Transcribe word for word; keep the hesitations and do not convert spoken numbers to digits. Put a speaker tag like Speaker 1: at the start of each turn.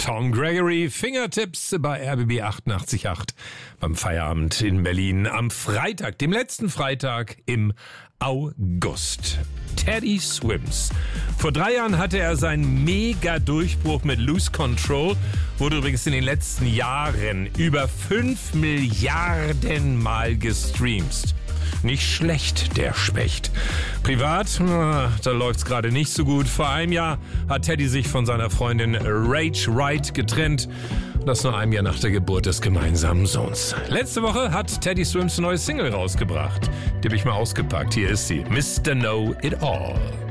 Speaker 1: Tom Gregory, Fingertips bei R B B achtundachtzig Komma acht beim Feierabend in Berlin am Freitag, dem letzten Freitag im August. Teddy Swims. Vor drei Jahren hatte er seinen Mega-Durchbruch mit Lose Control, wurde übrigens in den letzten Jahren über fünf Milliarden Mal gestreamt. Nicht schlecht, der Specht. Privat, da läuft's gerade nicht so gut. Vor einem Jahr hat Teddy sich von seiner Freundin Rach Wright getrennt. Das nur ein Jahr nach der Geburt des gemeinsamen Sohns. Letzte Woche hat Teddy Swims eine neue Single rausgebracht. Die habe ich mal ausgepackt. Hier ist sie. Mister Know It All.